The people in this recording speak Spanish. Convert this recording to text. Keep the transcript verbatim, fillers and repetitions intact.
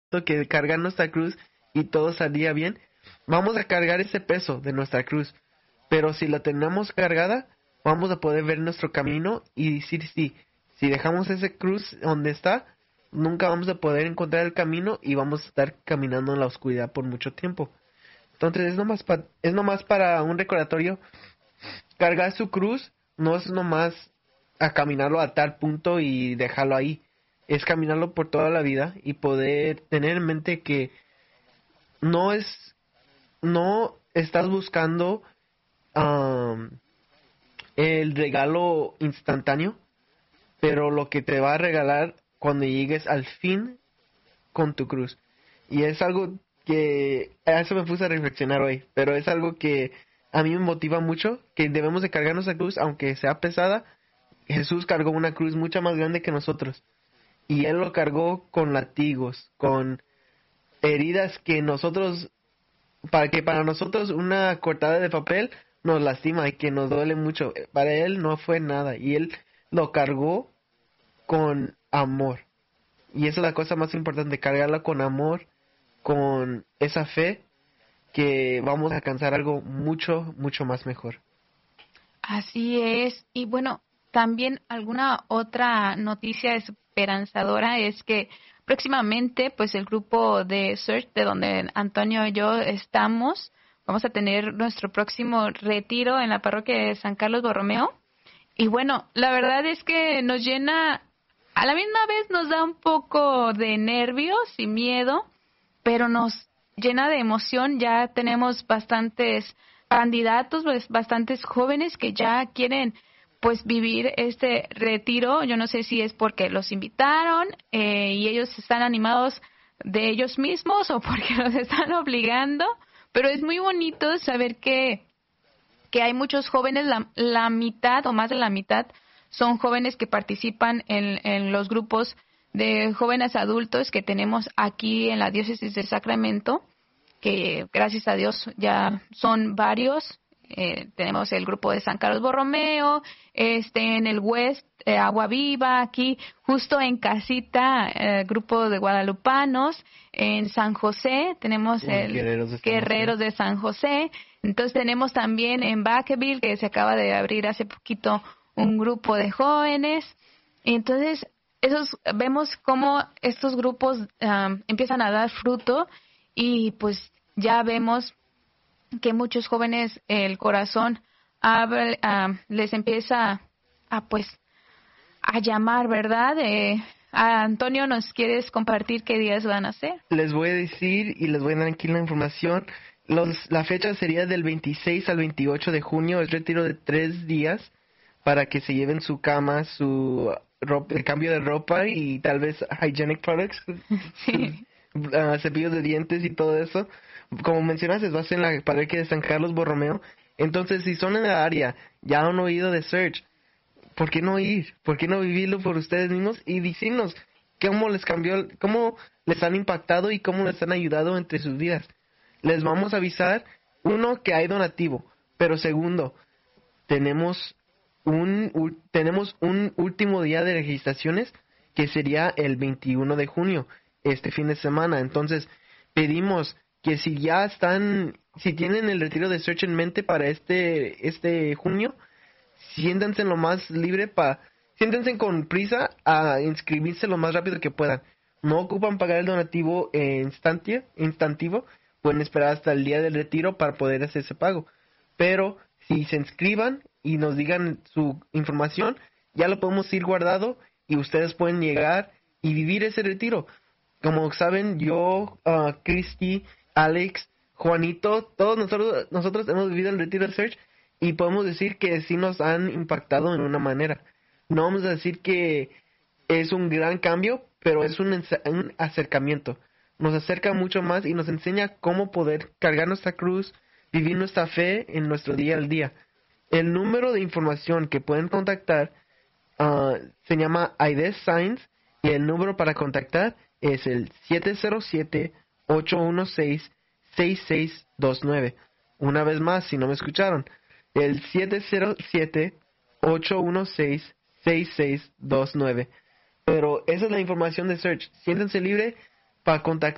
que cargar nuestra cruz y todo salía bien, vamos a cargar ese peso de nuestra cruz. Pero si la tenemos cargada, vamos a poder ver nuestro camino y decir sí. Si dejamos esa cruz donde está, nunca vamos a poder encontrar el camino y vamos a estar caminando en la oscuridad por mucho tiempo. Entonces es nomás, pa- es nomás para un recordatorio. Cargar su cruz no es nomás a caminarlo a tal punto y dejarlo ahí. Es caminarlo por toda la vida y poder tener en mente que no es, no estás buscando um, el regalo instantáneo, pero lo que te va a regalar cuando llegues al fin con tu cruz. Y es algo que, a eso me puse a reflexionar hoy, pero es algo que a mí me motiva mucho, que debemos de cargar nuestra cruz, aunque sea pesada. Jesús cargó una cruz mucho más grande que nosotros, y Él lo cargó con latigos, con heridas que nosotros, para que para nosotros una cortada de papel nos lastima y que nos duele mucho. Para Él no fue nada, y Él lo cargó con amor. Y esa es la cosa más importante, cargarla con amor, con esa fe, que vamos a alcanzar algo mucho, mucho más mejor. Así es. Y bueno, también alguna otra noticia esperanzadora es que próximamente, pues el grupo de Search, de donde Antonio y yo estamos, vamos a tener nuestro próximo retiro en la parroquia de San Carlos Borromeo. Y bueno, la verdad es que nos llena, a la misma vez nos da un poco de nervios y miedo, pero nos llena de emoción. Ya tenemos bastantes candidatos, pues, bastantes jóvenes que ya quieren pues vivir este retiro. Yo no sé si es porque los invitaron eh, y ellos están animados de ellos mismos o porque los están obligando, pero es muy bonito saber que que hay muchos jóvenes, la, la mitad o más de la mitad son jóvenes que participan en, en los grupos de jóvenes adultos que tenemos aquí en la diócesis de Sacramento, que gracias a Dios ya son varios. Eh, tenemos el grupo de San Carlos Borromeo, este en el West, eh, Agua Viva, aquí justo en casita, el eh, grupo de guadalupanos, en San José tenemos Bueno, el Guerreros de San Guerreros José. de San José. Entonces tenemos también en Vacaville, que se acaba de abrir hace poquito, un grupo de jóvenes. Y entonces esos, vemos cómo estos grupos um, empiezan a dar fruto y pues ya vemos que muchos jóvenes el corazón abre, uh, les empieza a pues a llamar, ¿verdad? Eh, a Antonio, ¿nos quieres compartir qué días van a ser? Les voy a decir y les voy a dar aquí la información. Los, la fecha sería del veintiséis al veintiocho de junio, es retiro de tres días para que se lleven su cama, su ropa, el cambio de ropa y tal vez hygienic products, Sí. uh, cepillos de dientes y todo eso. Como mencionaste, va a ser en la parroquia de San Carlos Borromeo. Entonces, si son en la área, ya han oído de Search, ¿por qué no ir? ¿Por qué no vivirlo por ustedes mismos y decirnos cómo les cambió, cómo les han impactado y cómo les han ayudado entre sus vidas? Les vamos a avisar, uno, que hay donativo, pero segundo, tenemos un u- tenemos un último día de registraciones que sería el veintiuno de junio, este fin de semana. Entonces, pedimos que si ya están, si tienen el retiro de Search en mente para este este junio, siéntanse lo más libre para, siéntense con prisa a inscribirse lo más rápido que puedan. No ocupan pagar el donativo eh, instante, instantivo, pueden esperar hasta el día del retiro para poder hacer ese pago. Pero si se inscriban y nos digan su información, ya lo podemos ir guardado y ustedes pueden llegar y vivir ese retiro. Como saben, yo, uh, Christy, Alex, Juanito, todos nosotros, nosotros hemos vivido el retiro de Search y podemos decir que sí nos han impactado en una manera. No vamos a decir que es un gran cambio, pero es un, ensa- un acercamiento. Nos acerca mucho más y nos enseña cómo poder cargar nuestra cruz, vivir nuestra fe en nuestro día al día. El número de información que pueden contactar uh, se llama I D E S Signs y el número para contactar es el siete cero siete, ocho uno seis, seis seis dos nueve. Una vez más, si no me escucharon, el siete cero siete, ocho uno seis, seis seis dos nueve. Pero esa es la información de Search. Siéntense libre para contactar